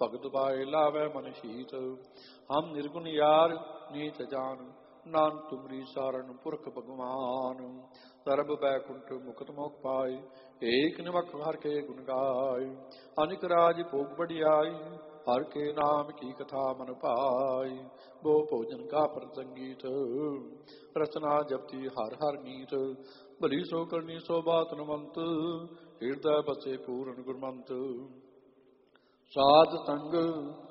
भगत पाए लावे मन शीत। हम निर्गुण यार नीत जान, नानक तुमरी सारण पुरख भगवान। सर्ब बैकुंठ मुक्त मोख पाए, एक निमक हर के गुण गाय। अनिक राज भोग बढ़ियाई, हर के नाम की कथा मन पाई। वो भोजन का प्रसंगीत, रचना जपती हर हर नीत। भली सो करनी सो बात नमंत, हृदय बसे पूर्ण गुरमंत। साध संग